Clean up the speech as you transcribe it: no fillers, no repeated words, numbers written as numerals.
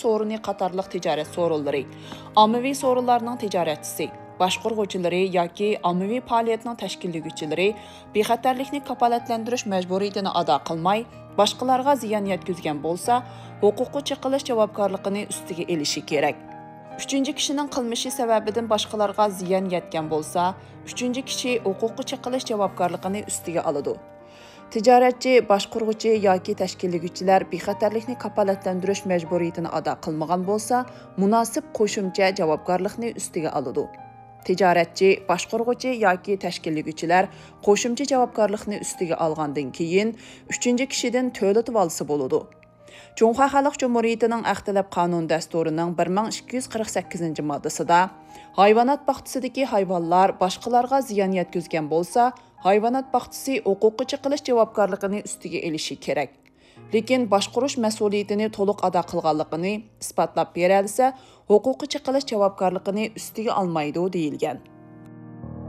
so'rini qatorliq tijorat so'rinlari, ommaviy so'rinlarning tijoratchisi, boshqaruvchilari yoki ommaviy faoliyatning tashkillovchilari bexatarlikni kafolatlantirish majburiyatini ado qilmay, boshqalarga ziyon yetkazgan bo'lsa, huquqi chiqilish javobgarligini ustiga olishi kerak. Uchinchi kishining qilmishi sababidan boshqalarga ziyon yetgan bo'lsa, uchinchi kishi huquqi chiqilish javobgarligini ustiga oladi. Tijoratchi, boshqaruvchi yoki tashkillovchilar bexatarlikni kafolatlantirish majburiyatini ado qilmagan bo'lsa, munosib qo'shimcha javobgarlikni ustiga oladi. Tijoratchi, boshqaruvchi yoki tashkillovchilar qo'shimcha javobgarlikni ustiga olgandan keyin uchinchi kishidan to'latib olsa bo'ladi. Cumhuriyet Xalq Cumhuriyetining Axtilab qonun dasturining 1248-moddasida hayvonot bog'chasidagi hayvonlar boshqalarga ziyon yetkazgan bo'lsa, hayvonot bog'chasi huquqi chiqilish javobgarligini ustiga olishi kerak. Lekin boshqarish mas'uliyatini to'liq ado qilganligini isbotlab bersa, huquqi chiqilish javobgarligini ustiga olmaydi deyilgan.